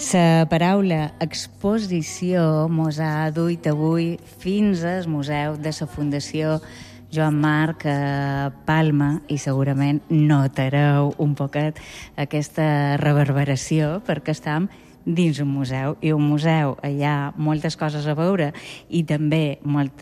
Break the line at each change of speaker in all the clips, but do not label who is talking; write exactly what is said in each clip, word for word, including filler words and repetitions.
La paraula exposició mos ha duit avui fins al Museu de la Fundació Joan Marc Palma i segurament notareu un poquet aquesta reverberació perquè estem dins un museu i un museu hi ha moltes coses a veure i també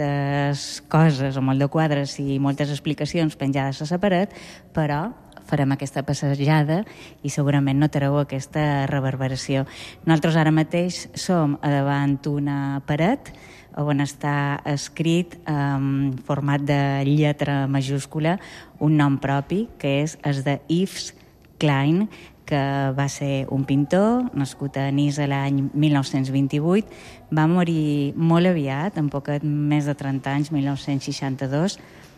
moltes coses o molt de quadres i moltes explicacions penjades a la paret, però farem aquesta passejada i segurament notareu aquesta reverberació. Nosaltres ara mateix som a davant una paret on està escrit en format de lletra majúscula un nom propi, que és el de Yves Klein, que va ser un pintor nascut a Niça l'any mil nou-cents vint-i-vuit, va morir molt aviat, en poc més de trenta anys, mil nou-cents seixanta-dos,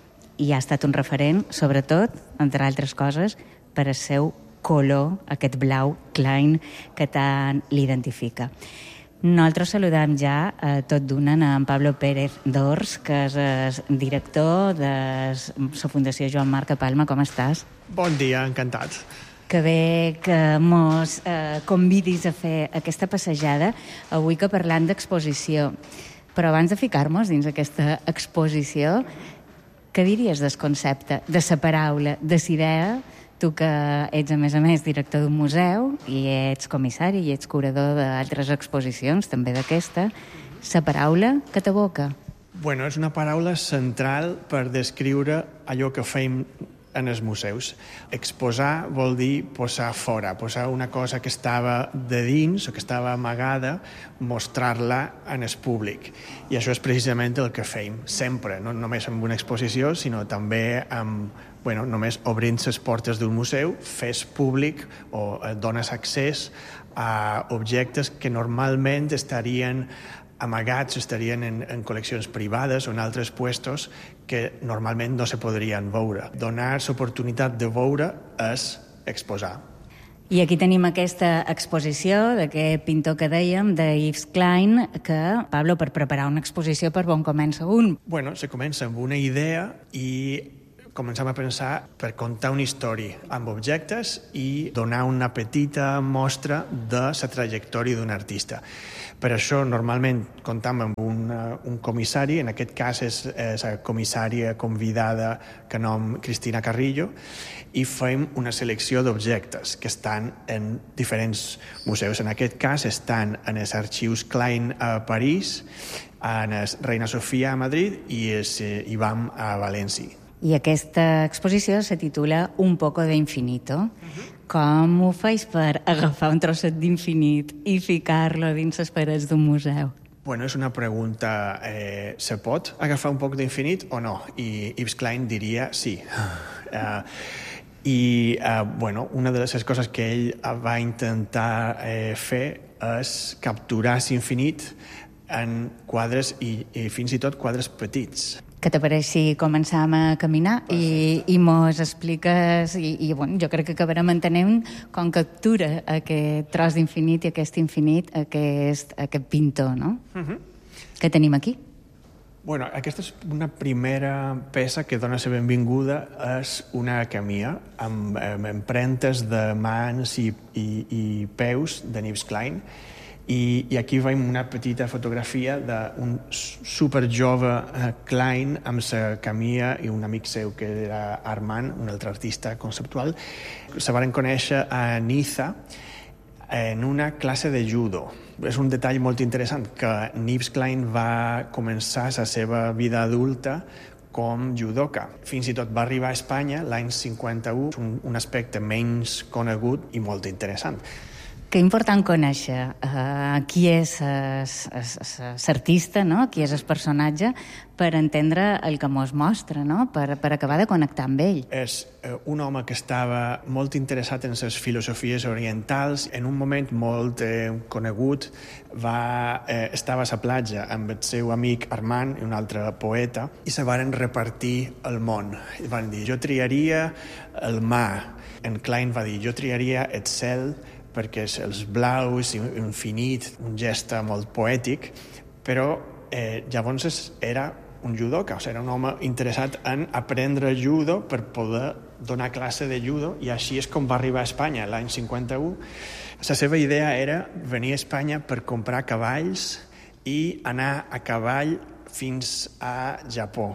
i ha estat un referent, sobretot, entre altres coses, per al seu color, aquest blau Klein que tant l'identifica. Nosaltres saludem ja, eh, tot d'una, en Pablo Pérez Dors, que és el director de la Fundació Joan Marc Palma. Com estàs?
Bon dia, encantat.
Que bé que mos eh, convidis a fer aquesta passejada, avui que parlant d'exposició. Però abans de ficar-nos dins aquesta exposició, què diries del concepte, de la paraula, de la idea, tu que ets, a més a més, director d'un museu i ets comissari i ets curador d'altres exposicions, també d'aquesta, la paraula que t'evoca?
Bueno, és una paraula central per descriure allò que fem en els museus. Exposar vol dir posar fora, posar una cosa que estava de dins o que estava amagada, mostrar-la en el públic. I això és precisament el que fem sempre, no només amb una exposició, sinó també amb, bueno, només obrint les portes d'un museu, fes públic o dones accés a objectes que normalment estarien amagats, estarien en, en col·leccions privades o en altres puestos que normalment no se podrien veure. Donar l'oportunitat de veure és exposar.
I aquí tenim aquesta exposició d'aquest pintor que dèiem, de Yves Klein, que, Pablo, per preparar una exposició, per on comença un?
Bueno, se comença amb una idea i comencem a pensar per contar una història amb objectes i donar una petita mostra de la trajectòria d'un artista. Per això, normalment, comptam amb un, un comissari, en aquest cas és, és la comissària convidada que nom Cristina Carrillo, i fem una selecció d'objectes que estan en diferents museus. En aquest cas estan en els arxius Klein a París, en el Reina Sofia a Madrid i el I B A M a València.
I aquesta exposició se titula Un poco de infinito. Uh-huh. Com ho feis per agafar un trosset d'infinit i ficar-lo dins les parets d'un museu?
Bueno, és una pregunta. Eh, se pot agafar un poc d'infinit o no? I Yves Klein diria sí. Uh, I, uh, bueno, una de les coses que ell va intentar eh, fer és capturar l'infinit en quadres i, i fins i tot quadres petits.
Què te pareix si començam a caminar i, i mos expliques i, i bueno, jo crec que acabarem entenent com captura aquest tros d'infinit i aquest infinit, aquest, aquest pintor, no? Uh-huh. Què tenim aquí?
Bueno, aquesta és una primera peça que dona la benvinguda, és una camia amb, amb empremtes de mans i, i, i peus de Yves Klein. I, i aquí veiem una petita fotografia d'un superjove Klein amb la camia i un amic seu que era Armand, un altre artista conceptual. Se van conèixer a Niça en una classe de judo. És un detall molt interessant que Yves Klein va començar la seva vida adulta com judoka. Fins i tot va arribar a Espanya l'any cinquanta-u, un, un aspecte menys conegut i molt interessant.
Que important conèixer uh, qui és l'artista, no? Qui és el personatge, per entendre el que mos mostra, no? per, per acabar de connectar amb ell.
És uh, un home que estava molt interessat en les filosofies orientals. En un moment molt eh, conegut va, eh, estava a la platja amb el seu amic Armand, un altre poeta, i se varen repartir el món. I van dir, jo triaria el mar. En Klein va dir, jo triaria el cel, perquè és els blaus, infinit, un gest molt poètic, però eh, llavors era un judoka, o sigui, era un home interessat en aprendre judo per poder donar classe de judo i així és com va arribar a Espanya l'any cinquanta-u. La seva idea era venir a Espanya per comprar cavalls i anar a cavall fins a Japó.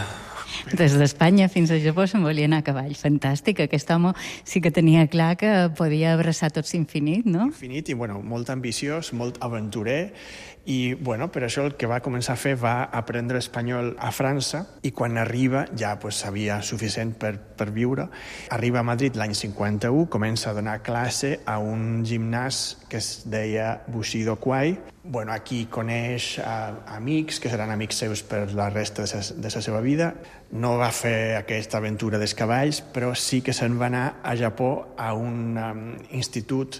Des d'Espanya fins a Japó se'n volia anar a cavall. Fantàstic, aquest home sí que tenia clar que podia abraçar tot l'infinit, no?
Infinit i, bueno, molt ambiciós, molt aventurer, i, bueno, per això el que va començar a fer va aprendre espanyol a França i quan arriba ja pues, sabia suficient per, per viure. Arriba a Madrid l'any cinquanta-u, comença a donar classe a un gimnàs que es deia Bushido Kwai. Bueno, aquí coneix a, amics, que seran amics seus per la resta de sa, de la seva vida. No va fer aquesta aventura dels cavalls, però sí que se'n va anar a Japó a un um, institut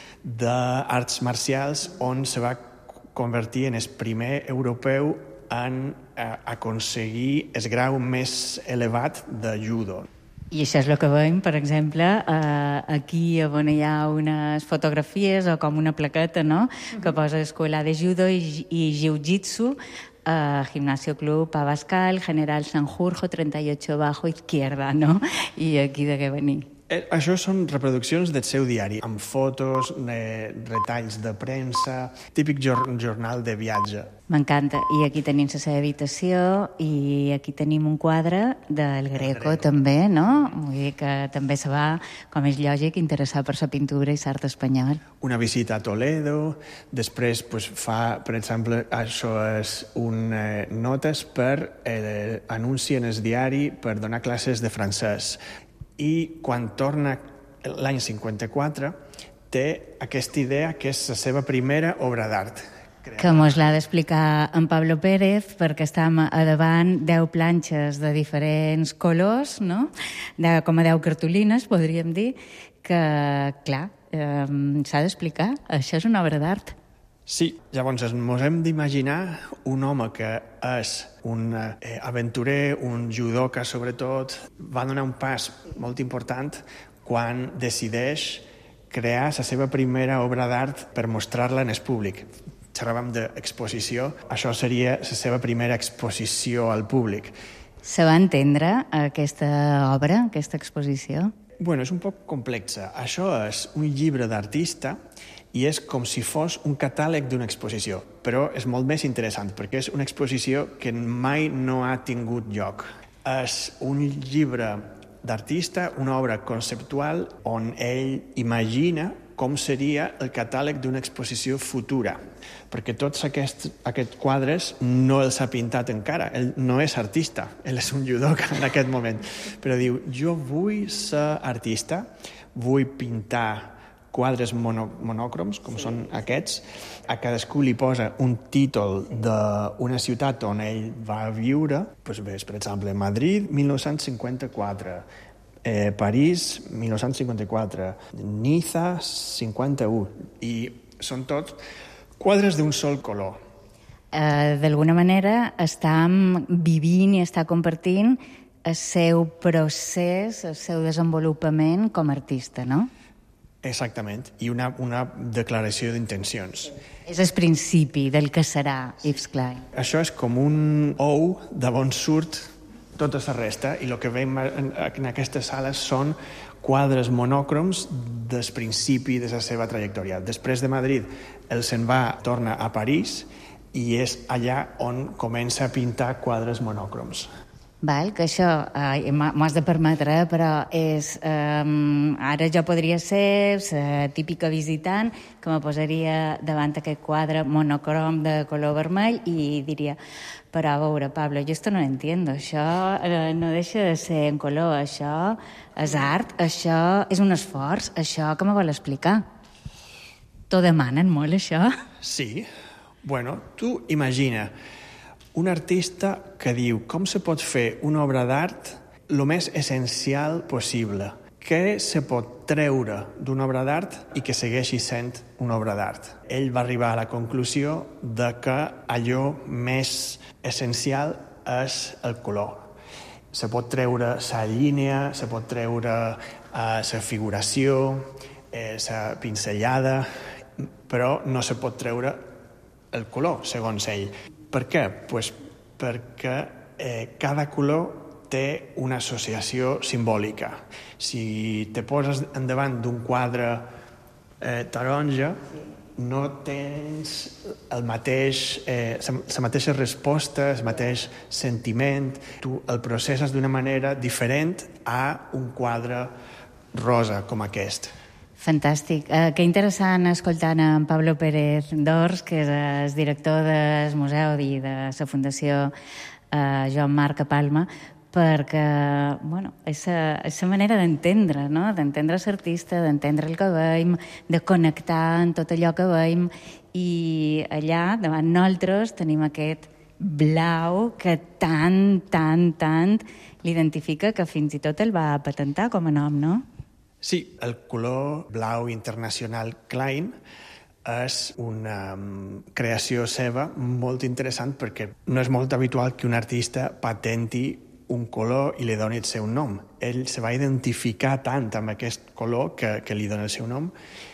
d'arts marcials on se va convertir en el primer europeu en eh, aconseguir el grau més elevat de judo.
I això és el que veiem, per exemple, eh, aquí on hi ha unes fotografies o com una plaqueta, no?, uh-huh. que posa Escuela de Judo i, i Jiu-Jitsu, eh, Gimnasio Club Abascal, General Sanjurjo, treinta y ocho bajo, izquierda, no? I aquí de què venir?
Eh, això són reproduccions del seu diari, amb fotos, eh, retalls de premsa, típic jor jornal de viatge.
M'encanta. I aquí tenim la seva habitació i aquí tenim un quadre del Greco, Greco. també, no? Vull dir que també se va, com és lògic, interessar per la pintura i l'art espanyol.
Una visita a Toledo, després pues, fa, per exemple, això és un eh, notes per eh, anunci en el diari per donar classes de francès. I quan torna l'any cinquanta-quatre té aquesta idea que és la seva primera obra d'art.
Que mos l'ha d'explicar en Pablo Pérez, perquè estem a davant deu planxes de diferents colors, no? De, com a deu cartolines, podríem dir, que, clar, eh, s'ha d'explicar. Això és una obra d'art.
Sí, llavors ens hem d'imaginar un home que és un eh, aventurer, un judoka sobretot, va donar un pas molt important quan decideix crear la seva primera obra d'art per mostrar-la en el públic. Xerràvem d'exposició, això seria la seva primera exposició al públic.
Se va entendre aquesta obra, aquesta exposició?
Bueno, és un poc complexa. Això és un llibre d'artista i és com si fos un catàleg d'una exposició, però és molt més interessant perquè és una exposició que mai no ha tingut lloc. És un llibre d'artista, una obra conceptual on ell imagina com seria el catàleg d'una exposició futura, perquè tots aquests, aquests quadres no els ha pintat encara, ell no és artista, ell és un judoka en aquest moment, però diu, jo vull ser artista, vull pintar quadres mono, monòcroms, com sí. són aquests. A cadascú li posa un títol d'una ciutat on ell va viure, doncs ves, per exemple, Madrid, mil nou-cents cinquanta-quatre, eh, París, mil nou-cents cinquanta-quatre, Niza, cinquanta-u, i són tots quadres d'un sol color.
Uh, D'alguna manera estem vivint i està compartint el seu procés, el seu desenvolupament com a artista, no?
Exactament, i una, una declaració d'intencions.
És el principi del que serà Yves Klein.
Això és com un ou d'on surt tota la resta, i el que veiem en, en aquestes sales són quadres monòcroms del principi de la seva trajectòria. Després de Madrid, el se'n va, torna a París, i és allà on comença a pintar quadres monòcroms.
Val, que això eh, m'ho has de permetre, però és, eh, ara jo podria ser la típica visitant que me posaria davant aquest quadre monocrom de color vermell i diria, però a veure, Pablo, jo esto no entiendo, això eh, no deixa de ser en color, això és art, això és un esforç, això que me vol explicar? T'ho demanen molt, això?
Sí, bueno, tu imagina un artista que diu com se pot fer una obra d'art el més essencial possible. Què se pot treure d'una obra d'art i que segueixi sent una obra d'art? Ell va arribar a la conclusió de que allò més essencial és el color. Se pot treure la línia, se pot treure la uh, figuració, la eh, pinzellada, però no se pot treure el color, segons ell. Per què? Pues perquè eh, cada color té una associació simbòlica. Si te poses endavant d'un quadre eh, taronja, no tens el mateix, eh, la mateixa resposta, el mateix sentiment. Tu el processes d'una manera diferent a un quadre rosa com aquest.
Fantàstic. Eh, que interessant escoltar en Pablo Pérez Dors, que és el director del museu i de la Fundació eh, Joan Marc Palma, perquè, bueno, és la manera d'entendre, no? D'entendre l'artista, d'entendre el que veiem, de connectar amb tot allò que veiem, i allà, davant nosaltres, tenim aquest blau que tant, tant, tant l'identifica, que fins i tot el va patentar com a nom, no?
Sí, el color blau internacional Klein és una creació seva molt interessant, perquè no és molt habitual que un artista patenti un color i li doni el seu nom. Ell se va identificar tant amb aquest color que, que li dona el seu nom,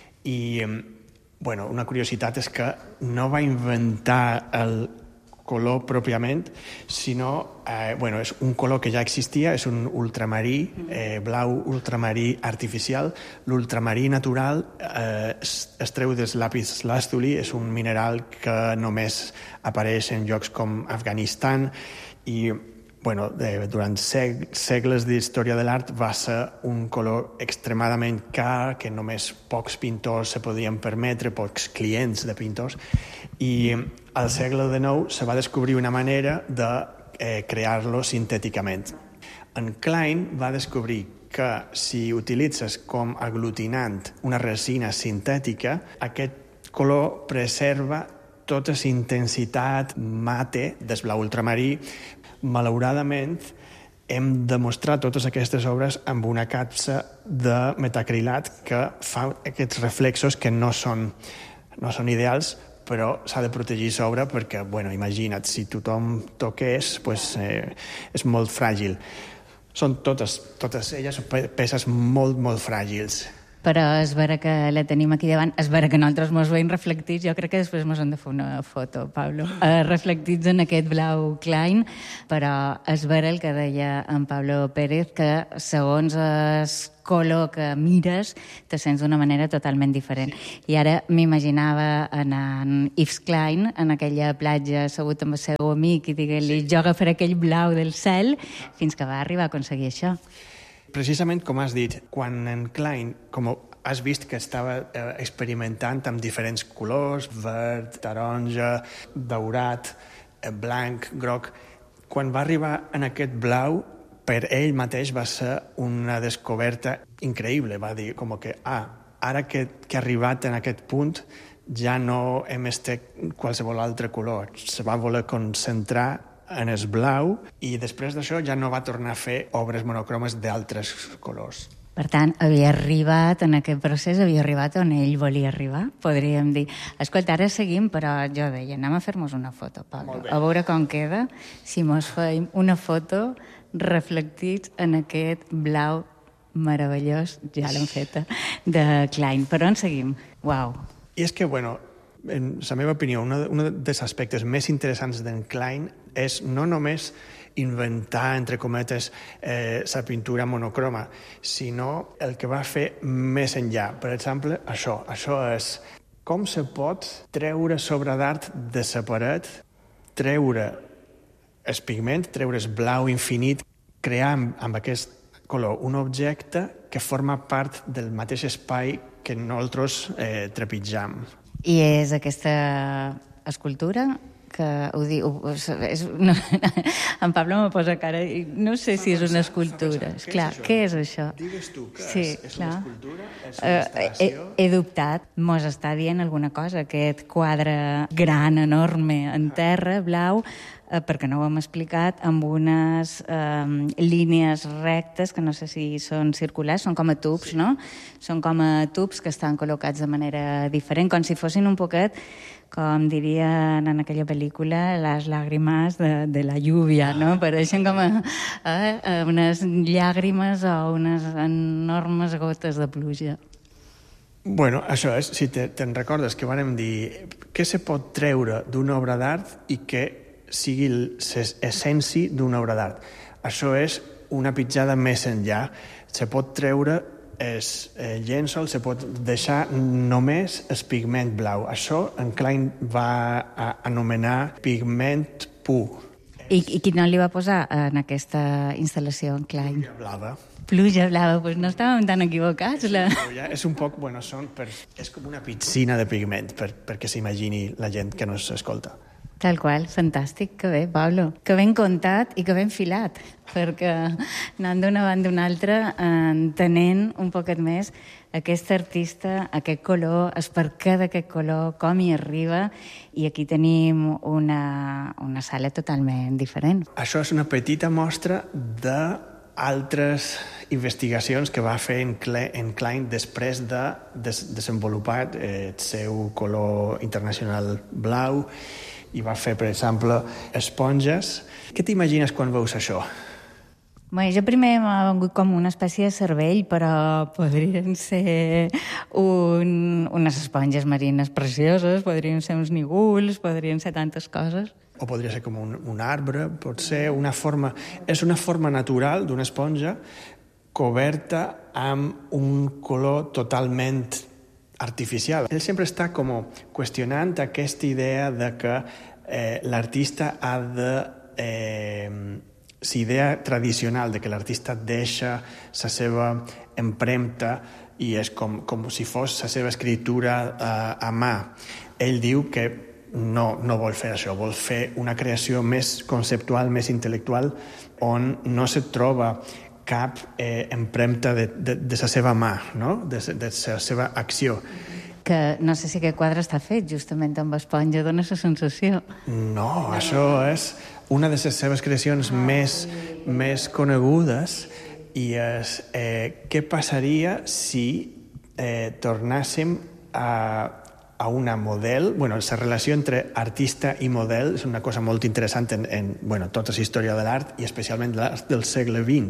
i bueno, una curiositat és que no va inventar el color pròpiament, sinó eh, bueno, és un color que ja existia, és un ultramarí, eh, blau ultramarí artificial. L'ultramarí natural eh, es, es treu del lapis lazuli, és un mineral que només apareix en llocs com Afganistan, i bueno, de, durant seg segles d'història de l'art va ser un color extremadament car, que només pocs pintors se podien permetre, pocs clients de pintors, i al segle dinou se va descobrir una manera de eh, crear-lo sintèticament. En Klein va descobrir que si utilitzes com aglutinant una resina sintètica, aquest color preserva tota la intensitat mate del blau ultramarí. Malauradament, hem demostrat totes aquestes obres amb una capsa de metacrilat que fa aquests reflexos que no són, no són ideals, però s'ha de protegir l'obra perquè, bueno, imagina't, si tothom toqués, pues, eh, és molt fràgil. Són totes, totes elles peces molt, molt fràgils.
Però és vera que la tenim aquí davant, és vera que nosaltres mos veiem reflectits, jo crec que després mos hem de fer una foto, Pablo, eh, reflectits en aquest blau Klein, però és vera el que deia en Pablo Pérez, que segons el color que mires te sents d'una manera totalment diferent. Sí. I ara m'imaginava en, en Yves Klein, en aquella platja assegut amb el seu amic, i diguent-li, sí, jo agafaré aquell blau del cel, fins que va arribar a aconseguir això.
Precisament com has dit, quan en Klein, com has vist que estava eh, experimentant amb diferents colors, verd, taronja, daurat, eh, blanc, groc, quan va arribar en aquest blau, per ell mateix va ser una descoberta increïble. Va dir com que, ah, ara que, que ha arribat en aquest punt, ja no hem estat qualsevol altre color. Se va voler concentrar en el blau, i després d'això ja no va tornar a fer obres monocromes d'altres colors.
Per tant, havia arribat en aquest procés, havia arribat on ell volia arribar, podríem dir. Escolta, ara seguim, però jo deia, anem a fer-nos una foto, Pablo. A veure com queda, si mos feim una foto reflectits en aquest blau meravellós, ja l'hem feta, de Klein. Per on seguim? Uau.
I és que, bueno, en la meva opinió, un dels aspectes més interessants d'en Klein és no només inventar, entre cometes, eh, la pintura monocroma, sinó el que va fer més enllà. Per exemple, això. Això és com se pot treure sobre d'art de la paret, treure el pigment, treure el blau infinit, crear amb, amb aquest color un objecte que forma part del mateix espai que nosaltres eh, trepitjam.
I és aquesta escultura que ho diu... És, no, en Pablo me posa cara i no sé si és una escultura. Què clar, és què és això?
Digues tu que
sí,
és, és
clar.
una escultura? És una instal·lació?
Uh, he, he dubtat. Mos està dient alguna cosa, aquest quadre gran, enorme, en terra, blau, eh, perquè no ho hem explicat, amb unes eh, línies rectes, que no sé si són circulars, són com a tubs, sí, no? Són com a tubs que estan col·locats de manera diferent, com si fossin un poquet, com dirien en aquella pel·lícula, les làgrimes de, de la lluvia, no? Pareixen com a, eh, unes llàgrimes o unes enormes gotes de pluja.
Bueno, això és, si te, te'n recordes que vàrem dir què se pot treure d'una obra d'art i que sigui l'essència d'una obra d'art. Això és una pitjada més enllà. Se pot treure el llençol, se pot deixar només el pigment blau. Això en Klein va anomenar pigment pur.
I, i quin nom li va posar en aquesta instal·lació en Klein?
Pluja blava.
Pluja blava, doncs no estàvem tan equivocats. La...
Ja és un poc, bueno, són per, és com una piscina de pigment, per, perquè s'imagini la gent que no s'escolta.
Tal qual, fantàstic, que bé, Pablo. Que ben contat i que ben filat, perquè anant d'una banda a una altra, entenent un poquet més aquest artista, aquest color, el perquè d'aquest color, com hi arriba, i aquí tenim una, una sala totalment diferent.
Això és una petita mostra d'altres investigacions que va fer en Klein després de des desenvolupar el seu color internacional blau, i va fer, per exemple, esponges. Què t'imagines quan veus això?
Bé, jo primer m'ha vengut com una espècie de cervell, però podrien ser un, unes esponges marines precioses, podrien ser uns nígols, podrien ser tantes coses.
O podria ser com un, un arbre, pot ser una forma... És una forma natural d'una esponja coberta amb un color totalment artificial. Ell sempre està com qüestionant aquesta idea de que eh, l'artista ha de... Eh, la idea tradicional de que l'artista deixa la seva empremta i és com, com si fos la seva escritura eh, a mà. Ell diu que no, no vol fer això, vol fer una creació més conceptual, més intel·lectual, on no se troba cap eh, empremta de, de, de la seva mà, no? de, de la seva acció.
Que no sé si aquest quadre està fet justament amb esponja, dona la sensació.
No, això és una de les seves creacions més, més conegudes i és eh, què passaria si eh, tornàssim a, a una model. Bueno, la relació entre artista i model és una cosa molt interessant en, en bueno, tota la història de l'art i especialment de l'art del segle vint.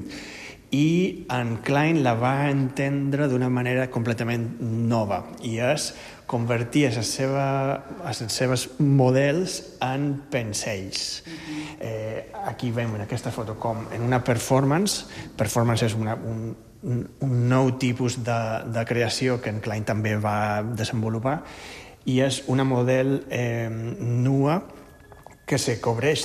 I en Klein la va entendre d'una manera completament nova i és convertir les, seva, les seves models en pensells. Eh, aquí veiem en aquesta foto com en una performance, performance és una, un, un nou tipus de, de creació que en Klein també va desenvolupar i és una model eh, nua que se cobreix